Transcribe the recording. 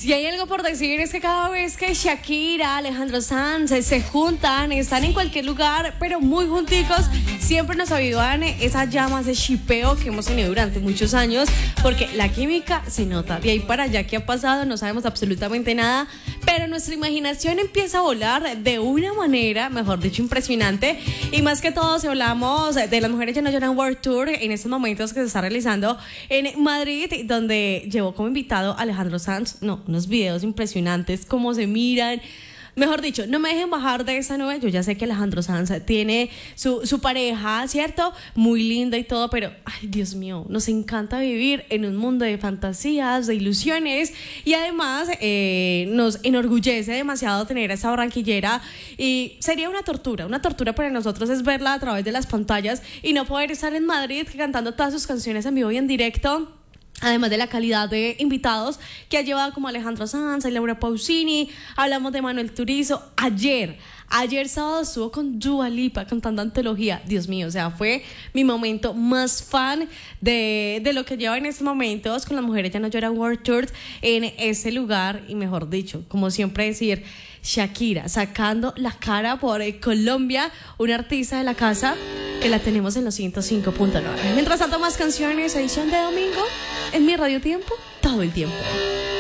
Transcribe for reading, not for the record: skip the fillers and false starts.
Si hay algo por decir es que cada vez que Shakira, Alejandro Sanz se juntan, están en cualquier lugar, pero muy junticos, siempre nos avivan esas llamas de shipeo que hemos tenido durante muchos años, porque la química se nota. De ahí para allá, ¿qué ha pasado? No sabemos absolutamente nada, pero nuestra imaginación empieza a volar de una manera, mejor dicho, impresionante. Y más que todo, si hablamos de las Mujeres Ya No Lloran World Tour, en estos momentos que se está realizando en Madrid, donde llevó como invitado a Alejandro Sanz, unos videos impresionantes, cómo se miran. Mejor dicho, no me dejen bajar de esa nube. Yo ya sé que Alejandro Sanz tiene su pareja, ¿cierto? Muy linda y todo, pero, ay, Dios mío, nos encanta vivir en un mundo de fantasías, de ilusiones, y además nos enorgullece demasiado tener a esa barranquillera, y sería una tortura para nosotros es verla a través de las pantallas y no poder estar en Madrid cantando todas sus canciones en vivo y en directo. Además de la calidad de invitados que ha llevado, como Alejandro Sanz y Laura Pausini. Hablamos de Manuel Turizo. Ayer sábado estuvo con Dua Lipa cantando Antología. Dios mío, o sea, fue mi momento más fan de lo que lleva en estos momentos con las Mujeres Ya No Lloran World Tour en ese lugar. Y mejor dicho, como siempre decir, Shakira sacando la cara por Colombia, una artista de la casa que la tenemos en los 105.9. Mientras tanto, más canciones, edición de domingo en mi Radio Tiempo, todo el tiempo.